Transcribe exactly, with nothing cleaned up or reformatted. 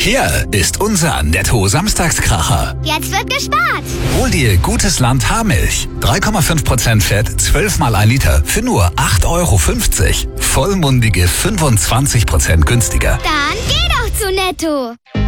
Hier ist unser Netto-Samstagskracher. Jetzt wird gespart. Hol dir gutes Land Haarmilch. drei Komma fünf Prozent Fett, zwölf mal ein Liter für nur acht Euro fünfzig. Vollmundige fünfundzwanzig Prozent günstiger. Dann geh doch zu Netto.